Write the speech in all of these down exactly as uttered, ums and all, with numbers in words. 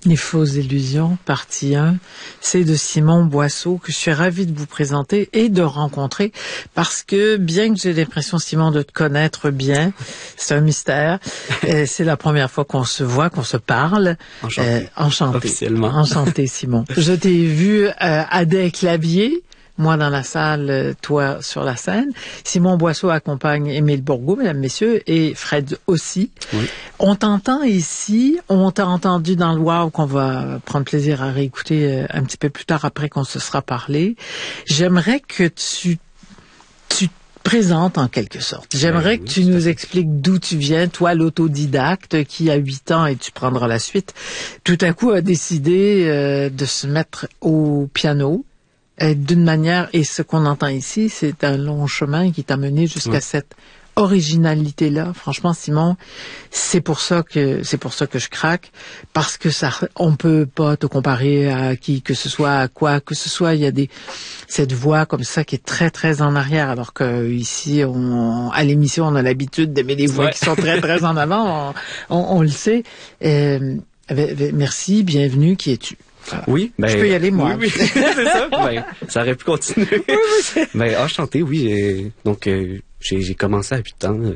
Les fausses illusions, partie un, c'est de Simon Boisseau que je suis ravie de vous présenter et de rencontrer parce que bien que j'ai l'impression, Simon, de te connaître bien, c'est un mystère. euh, c'est la première fois qu'on se voit, qu'on se parle. Enchanté. Euh, enchanté. Officiellement. Enchanté, Simon. Je t'ai vu euh, à des claviers. Moi dans la salle, toi sur la scène. Simon Boisseau accompagne Émile Bourgault, mesdames, messieurs, et Fred aussi. Oui. On t'entend ici, on t'a entendu dans le Wow qu'on va prendre plaisir à réécouter un petit peu plus tard après qu'on se sera parlé. J'aimerais que tu, tu te présentes en quelque sorte. J'aimerais ben, que oui, tu nous expliques d'où tu viens, toi l'autodidacte qui a huit ans et tu prendras la suite, tout à coup a décidé euh, de se mettre au piano. Euh, d'une manière, et ce qu'on entend ici, c'est un long chemin qui t'a mené jusqu'à ouais. cette originalité-là. Franchement, Simon, c'est pour ça que c'est pour ça que je craque, parce que ça, on peut pas te comparer à qui que ce soit, à quoi que ce soit. Il y a des cette voix comme ça qui est très très en arrière, alors que ici, on, à l'émission, on a l'habitude d'aimer des voix ouais. qui sont très très en avant. On, on, on le sait. Euh, merci, bienvenue. Qui es-tu? Voilà. Oui, ben, je peux y aller, moi. Oui, oui. c'est ça. Ben, ça aurait pu continuer. Oui, oui, ben, enchanté, oui. J'ai, donc, euh, j'ai, j'ai commencé à huit ans euh,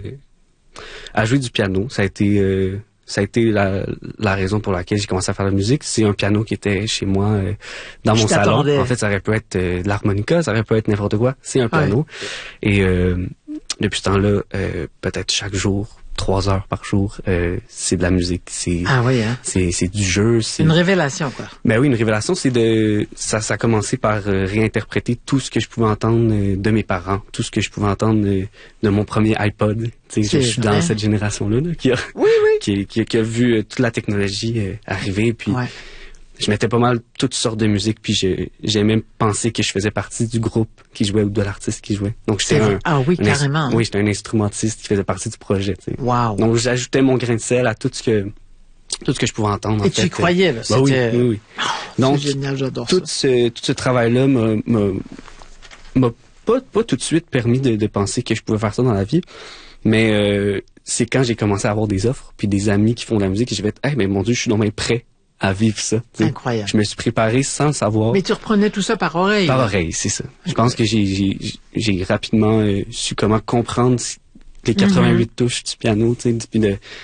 à jouer du piano. Ça a été, euh, ça a été la, la raison pour laquelle j'ai commencé à faire de la musique. C'est un piano qui était chez moi euh, dans je mon t'attendais. salon. En fait, ça aurait pu être euh, de l'harmonica, ça aurait pu être n'importe quoi. C'est un piano. Ouais. Et euh, depuis ce temps-là, euh, peut-être chaque jour, trois heures par jour, euh, c'est de la musique, c'est ah oui, hein? c'est c'est du jeu, c'est une révélation quoi. Ben oui, une révélation, c'est de ça ça a commencé par euh, réinterpréter tout ce que je pouvais entendre euh, de mes parents, tout ce que je pouvais entendre euh, de mon premier iPod. Tu sais, je, je suis dans cette génération là, là qui a oui, oui. qui, qui, qui a vu euh, toute la technologie euh, arriver, puis ouais. je mettais pas mal toutes sortes de musique, puis j'ai j'aimais penser que je faisais partie du groupe qui jouait ou de l'artiste qui jouait. Donc j'étais un ah oui, un carrément. Oui, j'étais un instrumentiste qui faisait partie du projet. Tu sais. Wow. Donc j'ajoutais mon grain de sel à tout ce que tout ce que je pouvais entendre. Et en tu fait. y croyais là. Bah oui, oui, oui. Oh, donc c'est génial, j'adore tout ça. ce tout ce travail-là m'a m'a, m'a pas pas tout de suite permis de, de penser que je pouvais faire ça dans la vie, mais euh, c'est quand j'ai commencé à avoir des offres puis des amis qui font de la musique et je vais être, hey, mais mon Dieu, je suis donc même prêt à vivre ça. T'sais. Incroyable. Je me suis préparé sans le savoir. Mais tu reprenais tout ça par oreille. Par oreille, c'est ça. Je pense que j'ai j'ai j'ai rapidement euh, su comment comprendre les quatre-vingt-huit mm-hmm. touches du piano, tu sais, puis de